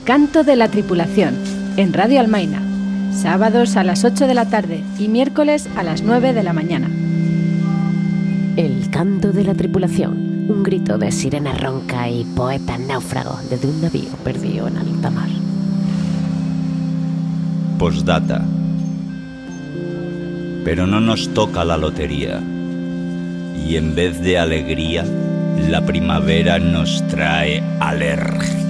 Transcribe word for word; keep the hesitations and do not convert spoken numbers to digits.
Canto de la tripulación, en Radio Almaina, sábados a las ocho de la tarde y miércoles a las nueve de la mañana. El canto de la tripulación, un grito de sirena ronca y poeta náufrago desde un navío perdido en alta mar. Postdata. Pero no nos toca la lotería, y en vez de alegría, la primavera nos trae alergia.